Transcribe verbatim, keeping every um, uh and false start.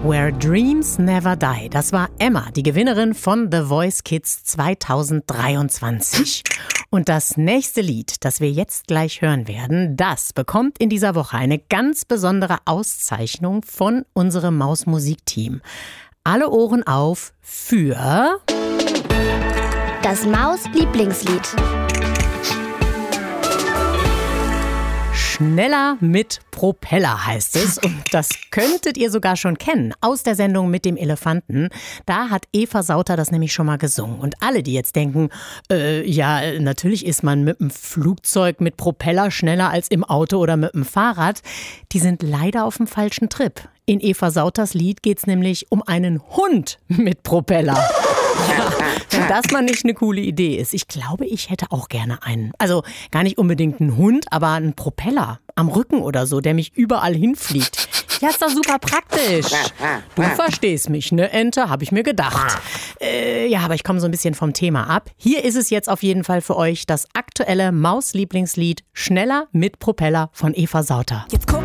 Where Dreams Never Die. Das war Emma, die Gewinnerin von The Voice Kids zwanzig dreiundzwanzig. Und das nächste Lied, das wir jetzt gleich hören werden, das bekommt in dieser Woche eine ganz besondere Auszeichnung von unserem Maus-Musik-Team. Alle Ohren auf für das Maus-Lieblingslied. Schneller mit Propeller heißt es. Und das könntet ihr sogar schon kennen aus der Sendung mit dem Elefanten. Da hat Eva Sauter das nämlich schon mal gesungen. Und alle, die jetzt denken, äh, ja, natürlich ist man mit dem Flugzeug mit Propeller schneller als im Auto oder mit dem Fahrrad, die sind leider auf dem falschen Trip. In Eva Sauters Lied geht es nämlich um einen Hund mit Propeller. Ja, wenn das mal nicht eine coole Idee ist. Ich glaube, ich hätte auch gerne einen. Also gar nicht unbedingt einen Hund, aber einen Propeller am Rücken oder so, der mich überall hinfliegt. Ja, ist doch super praktisch. Du verstehst mich, ne, Ente, habe ich mir gedacht. Äh, ja, aber ich komme so ein bisschen vom Thema ab. Hier ist es jetzt auf jeden Fall für euch das aktuelle Maus-Lieblingslied Schneller mit Propeller von Eva Sauter. Jetzt guck.